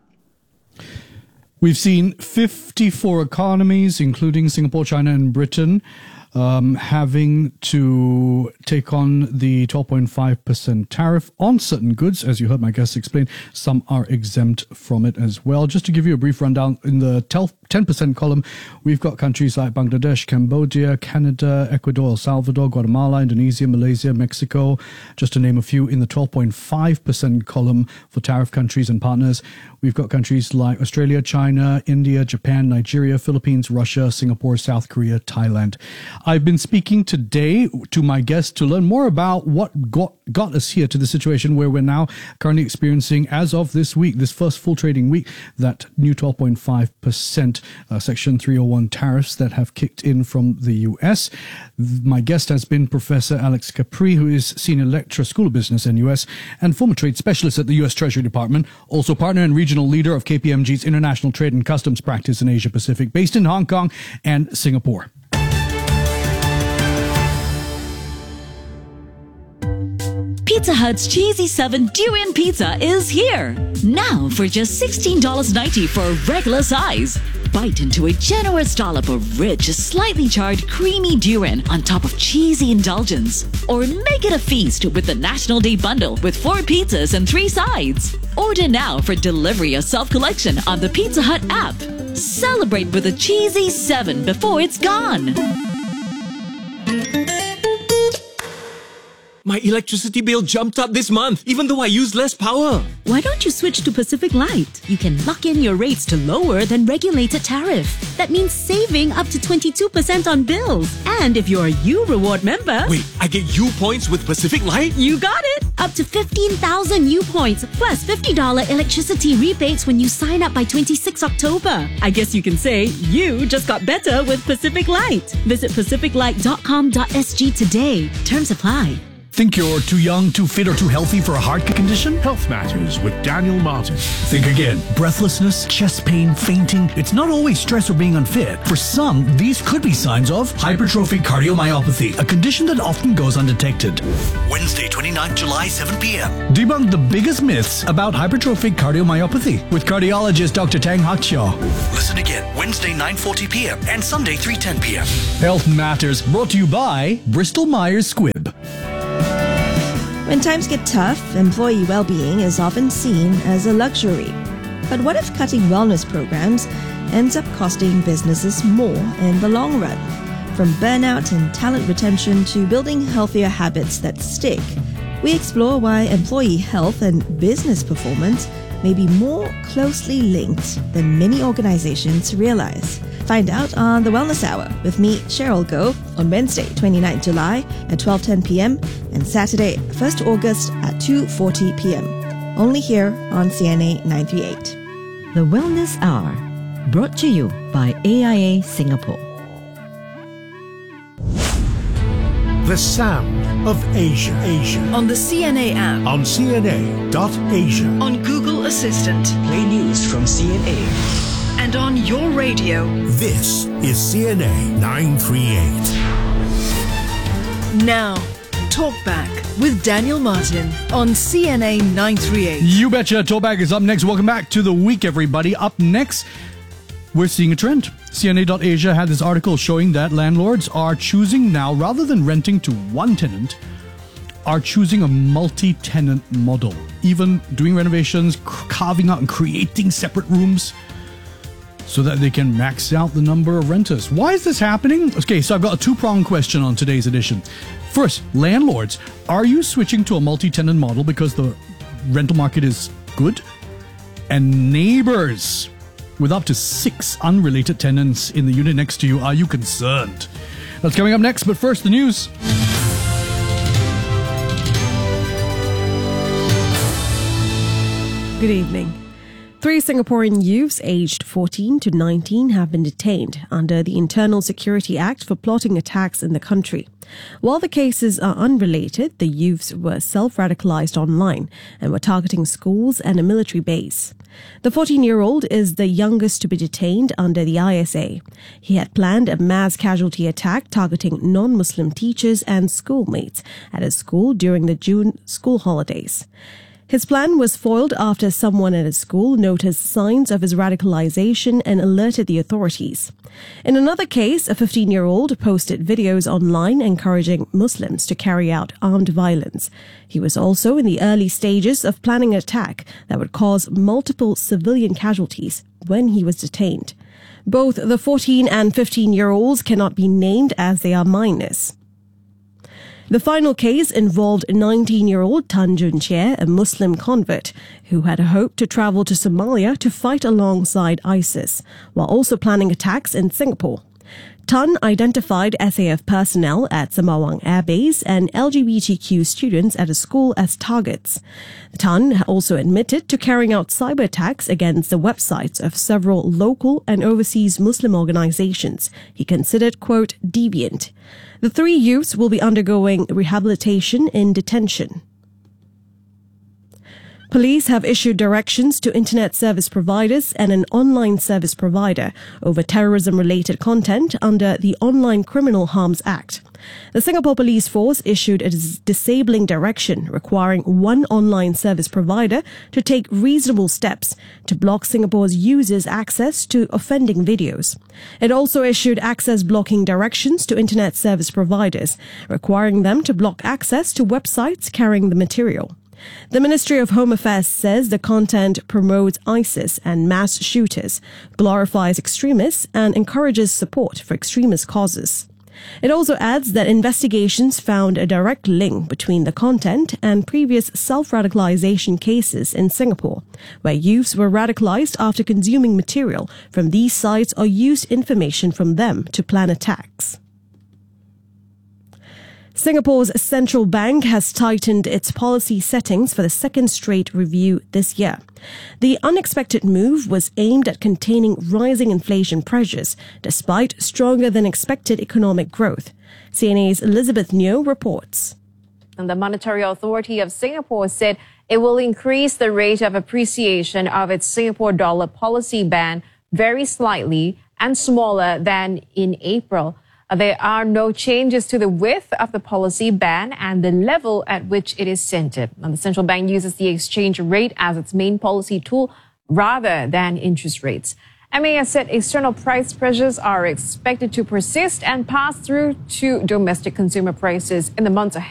We've seen fifty-four economies, including Singapore, China, and Britain, um, having to take on the twelve point five percent tariff on certain goods. As you heard my guests explain, some are exempt from it as well. Just to give you a brief rundown, in the ten percent column, we've got countries like Bangladesh, Cambodia, Canada, Ecuador, El Salvador, Guatemala, Indonesia, Malaysia, Mexico, just to name a few. In the twelve point five percent column for tariff countries and partners, we've got countries like Australia, China, India, Japan, Nigeria, Philippines, Russia, Singapore, South Korea, Thailand. I've been speaking today to my guests to learn more about what got, got us here to the situation where we're now currently experiencing, as of this week, this first full trading week, that new twelve point five percent uh, Section three oh one tariffs that have kicked in from the U S. My guest has been Professor Alex Capri, who is Senior Lecturer, School of Business, N U S, and former trade specialist at the U S Treasury Department, also partner and regional leader of K P M G's International Trade and Customs Practice in Asia Pacific, based in Hong Kong and Singapore. Pizza Hut's Cheesy seven Durian Pizza is here! Now for just sixteen dollars and ninety cents for a regular size. Bite into a generous dollop of rich, slightly charred, creamy durian on top of cheesy indulgence. Or make it a feast with the National Day Bundle with four pizzas and three sides. Order now for delivery or self-collection on the Pizza Hut app. Celebrate with a Cheesy seven before it's gone. My electricity bill jumped up this month, even though I use less power. Why don't you switch to Pacific Light? You can lock in your rates to lower than regulated tariff. That means saving up to twenty-two percent on bills. And if you're a U Reward member... Wait, I get U points with Pacific Light? You got it! Up to fifteen thousand new points, plus fifty dollars electricity rebates when you sign up by twenty-sixth October. I guess you can say you just got better with Pacific Light. Visit pacific light dot com dot s g today. Terms apply. Think you're too young, too fit, or too healthy for a heart condition? Health Matters with Daniel Martin. Think again. Breathlessness, chest pain, fainting. It's not always stress or being unfit. For some, these could be signs of hypertrophic cardiomyopathy, a condition that often goes undetected. Wednesday, twenty-ninth July, seven p.m. Debunk the biggest myths about hypertrophic cardiomyopathy with cardiologist Doctor Tang Hakchiao. Listen again, Wednesday, nine forty p.m. and Sunday, three ten p.m. Health Matters, brought to you by Bristol Myers Squibb. When times get tough, employee well-being is often seen as a luxury. But what if cutting wellness programs ends up costing businesses more in the long run? From burnout and talent retention to building healthier habits that stick, we explore why employee health and business performance may be more closely linked than many organizations realize. Find out on The Wellness Hour with me, Cheryl Goh, on Wednesday, twenty-ninth July at twelve ten p.m. and Saturday, first August at two forty p.m. Only here on C N A nine thirty-eight. The Wellness Hour, brought to you by A I A Singapore. The sound of Asia. Asia. On the C N A app. On C N A dot Asia. On Google Assistant. Play news from C N A. And on your radio. This is C N A nine thirty-eight. Now, Talkback with Daniel Martin on C N A nine thirty-eight. You betcha. Talkback is up next. Welcome back to the week, everybody. Up next, we're seeing a trend. C N A dot Asia had this article showing that landlords are choosing now, rather than renting to one tenant, are choosing a multi-tenant model. Even doing renovations, carving out and creating separate rooms so that they can max out the number of renters. Why is this happening? Okay, so I've got a two-pronged question on today's edition. First, landlords, are you switching to a multi-tenant model because the rental market is good? And neighbors, with up to six unrelated tenants in the unit next to you, are you concerned? That's coming up next, but first, the news. Good evening. Three Singaporean youths aged fourteen to nineteen have been detained under the Internal Security Act for plotting attacks in the country. While the cases are unrelated, the youths were self-radicalized online and were targeting schools and a military base. The fourteen-year-old is the youngest to be detained under the I S A. He had planned a mass casualty attack targeting non-Muslim teachers and schoolmates at a school during the June school holidays. His plan was foiled after someone at his school noticed signs of his radicalization and alerted the authorities. In another case, a fifteen-year-old posted videos online encouraging Muslims to carry out armed violence. He was also in the early stages of planning an attack that would cause multiple civilian casualties when he was detained. Both the fourteen and fifteen-year-olds cannot be named as they are minors. The final case involved nineteen-year-old Tan Jun Che, a Muslim convert, who had hoped to travel to Somalia to fight alongside ISIS, while also planning attacks in Singapore. Tan identified S A F personnel at Semawang Air Base and L G B T Q students at a school as targets. Tan also admitted to carrying out cyber attacks against the websites of several local and overseas Muslim organizations he considered, quote, deviant. The three youths will be undergoing rehabilitation in detention. Police have issued directions to internet service providers and an online service provider over terrorism-related content under the Online Criminal Harms Act. The Singapore Police Force issued a disabling direction requiring one online service provider to take reasonable steps to block Singapore's users' access to offending videos. It also issued access blocking directions to internet service providers, requiring them to block access to websites carrying the material. The Ministry of Home Affairs says the content promotes ISIS and mass shooters, glorifies extremists, and encourages support for extremist causes. It also adds that investigations found a direct link between the content and previous self-radicalization cases in Singapore, where youths were radicalized after consuming material from these sites or used information from them to plan attacks. Singapore's central bank has tightened its policy settings for the second straight review this year. The unexpected move was aimed at containing rising inflation pressures, despite stronger than expected economic growth. C N A's Elizabeth Neo reports. And the Monetary Authority of Singapore said it will increase the rate of appreciation of its Singapore dollar policy band very slightly and smaller than in April. There are no changes to the width of the policy band and the level at which it is centered. And the central bank uses the exchange rate as its main policy tool rather than interest rates. M A S said external price pressures are expected to persist and pass through to domestic consumer prices in the months ahead.